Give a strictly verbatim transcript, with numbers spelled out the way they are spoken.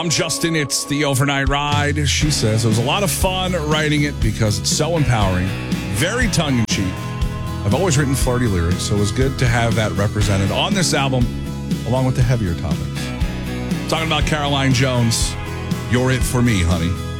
I'm Justin. It's the Overnight Ride. She says it was a lot of fun writing it because it's so empowering, very tongue-in-cheek. I've always written flirty lyrics, so it was good to have that represented on this album, along with the heavier topics. Talking about Caroline Jones, You're It For Me, Honey.